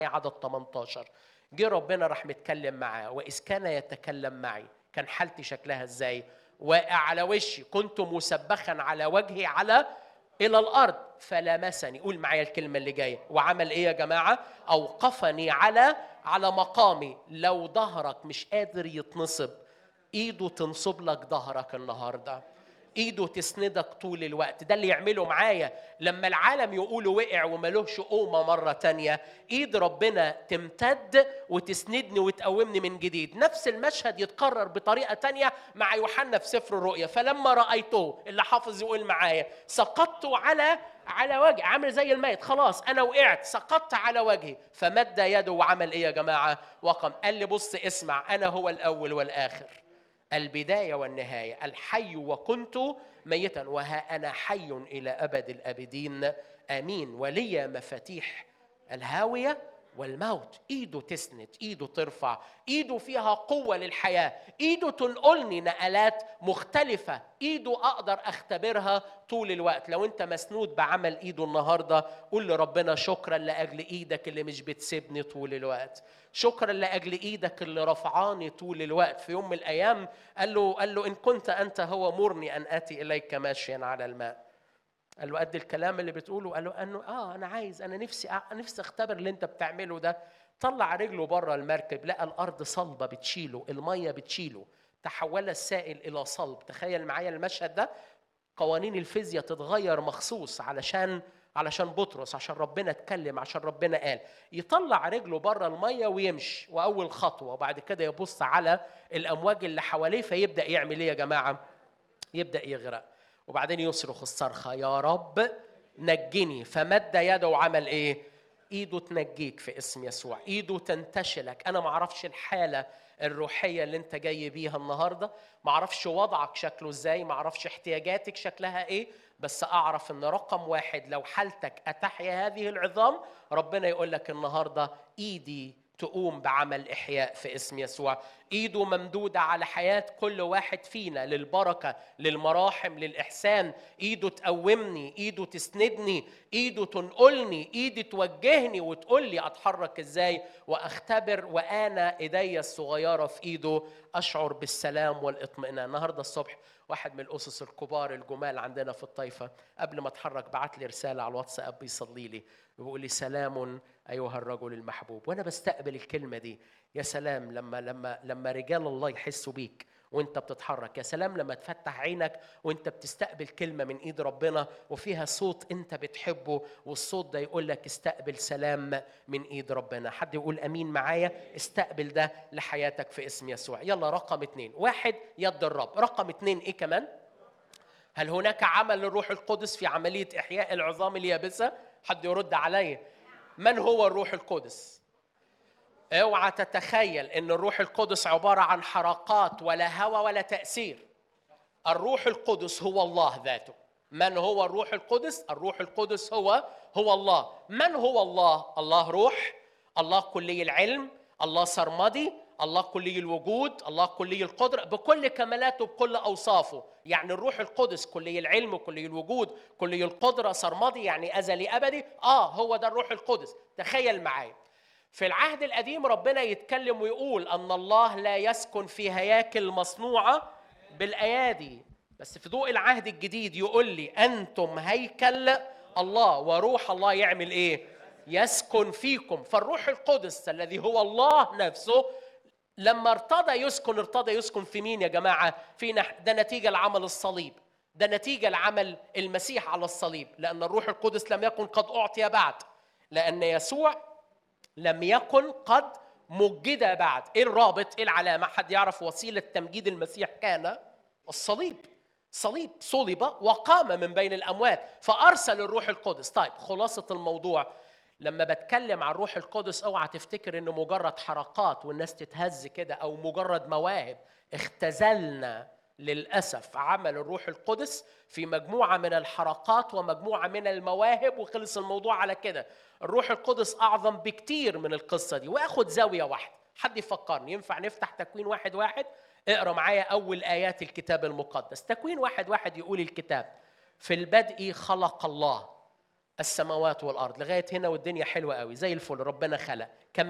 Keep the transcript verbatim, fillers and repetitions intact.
عدد ثمانية عشر. جه ربنا راح متكلم معاه، وإذ كان يتكلم معي كان حالتي شكلها ازاي؟ واقع على وشي، كنت مسبخا على وجهي على إلى الأرض، فلمسني. قول معايا الكلمة اللي جاية. وعمل إيه يا جماعة؟ أوقفني على على مقامي. لو ظهرك مش قادر يتنصب، إيده تنصب لك ظهرك النهاردة، ايده تسندك طول الوقت. ده اللي يعمله معايا لما العالم يقولوا وقع وملوش قومة مرة تانية، ايد ربنا تمتد وتسندني وتقومني من جديد. نفس المشهد يتكرر بطريقة تانية مع يوحنا في سفر الرؤيا. فلما رأيته، اللي حافظ يقول معايا، سقطت على على وجهي، عامل زي الميت، خلاص انا وقعت، سقطت على وجهي. فمد يده وعمل ايه يا جماعة؟ وقم. قال لي بص اسمع، انا هو الاول والاخر، البداية والنهاية، الحي وكنت ميتا وها أنا حي إلى أبد الأبدين، آمين. ولي مفاتيح الهاوية والموت. إيده تسند، إيده ترفع، إيده فيها قوة للحياة، إيده تنقلني نقلات مختلفة، إيده أقدر أختبرها طول الوقت. لو أنت مسنود بعمل إيده النهاردة، قول لربنا شكرا لأجل إيدك اللي مش بتسيبني طول الوقت، شكرا لأجل إيدك اللي رفعاني طول الوقت. في يوم من الأيام قال له قال له إن كنت أنت هو مرني أن آتي إليك ماشيا على الماء. قال له قد الكلام اللي بتقوله؟ قال له أنه آه أنا عايز، أنا نفسي نفسي أختبر اللي أنت بتعمله ده. طلع رجله بره المركب، لقى الأرض صلبة بتشيله، المية بتشيله، تحول السائل إلى صلب. تخيل معايا المشهد ده. قوانين الفيزياء تتغير مخصوص علشان علشان بطرس، عشان ربنا اتكلم، عشان ربنا قال. يطلع رجله بره الميه ويمشي، واول خطوه، وبعد كده يبص على الامواج اللي حواليه، فيبدا يعمل ايه يا جماعه؟ يبدا يغرق. وبعدين يصرخ الصرخه يا رب نجني. فمد يده وعمل ايه؟ ايده تنجيك في اسم يسوع، ايده تنتشلك. انا ما اعرفش الحاله الروحيه اللي انت جاي بيها النهارده، ما اعرفش وضعك شكله ازاي، ما اعرفش احتياجاتك شكلها ايه، بس اعرف ان رقم واحد لو حالتك اتحيا هذه العظام، ربنا يقول لك النهارده ايدي تقوم بعمل إحياء في اسم يسوع. إيده ممدودة على حياة كل واحد فينا للبركة، للمراحم، للإحسان. إيده تقومني، إيده تسندني، إيده تنقلني، إيده توجهني وتقول لي أتحرك إزاي وأختبر، وأنا إيدي الصغيرة في إيده أشعر بالسلام والاطمئنان. النهاردة الصبح واحد من الأسس الكبار الجمال عندنا في الطائفة قبل ما اتحرك بعت لي رسالة على الواتساب بيصلي لي ويقول لي سلام أيها الرجل المحبوب. وأنا بستقبل الكلمة دي. يا سلام لما لما لما رجال الله يحسوا بيك وانت بتتحرك. يا سلام لما تفتح عينك وانت بتستقبل كلمة من ايد ربنا وفيها صوت انت بتحبه، والصوت ده يقول لك استقبل سلام من ايد ربنا. حد يقول امين معايا؟ استقبل ده لحياتك في اسم يسوع. يلا رقم اتنين، واحد يد الرب. رقم اتنين ايه كمان؟ هل هناك عمل للروح القدس في عملية إحياء العظام اليابسة؟ حد يرد علي. من هو الروح القدس؟ اوعى تتخيل ان الروح القدس عبارة عن حركات ولا هوى ولا تأثير. الروح القدس هو الله ذاته. من هو الروح القدس؟ الروح القدس هو هو الله. من هو الله؟ الله روح، الله كلي العلم، الله سرمدي، الله كلي الوجود، الله كلي القدرة بكل كمالاته بكل أوصافه. يعني الروح القدس كلي العلم وكلي الوجود كلي القدرة سرمدي، يعني أزلي أبدي. آه هو ده الروح القدس. تخيل معايا في العهد القديم ربنا يتكلم ويقول أن الله لا يسكن في هياكل مصنوعة بالأيادي، بس في ضوء العهد الجديد يقول لي أنتم هيكل الله وروح الله يعمل إيه؟ يسكن فيكم. فالروح القدس الذي هو الله نفسه لما ارتضى يسكن، ارتضى يسكن في مين يا جماعة؟ فينا. ده نتيجة لعمل الصليب، ده نتيجة لعمل المسيح على الصليب، لأن الروح القدس لم يكن قد أعطي بعد، لأن يسوع لم يكن قد مجد بعد. ايه الرابط؟ ايه العلامه؟ حد يعرف وسيله تمجيد المسيح؟ كان الصليب. صليب، صلب وقام من بين الاموات فارسل الروح القدس. طيب خلاصه الموضوع، لما بتكلم عن الروح القدس اوعى تفتكر انه مجرد حركات والناس تتهز كده او مجرد مواهب. اختزلنا للأسف عمل الروح القدس في مجموعة من الحركات ومجموعة من المواهب وخلص الموضوع على كده. الروح القدس أعظم بكتير من القصة دي. وأخد زاوية واحدة. حد يفكرني، ينفع نفتح تكوين واحد واحد؟ اقرأ معايا أول آيات الكتاب المقدس. تكوين واحد واحد يقول الكتاب في البدء خلق الله السماوات والارض. لغايه هنا والدنيا حلوه قوي زي الفل، ربنا خلق. كم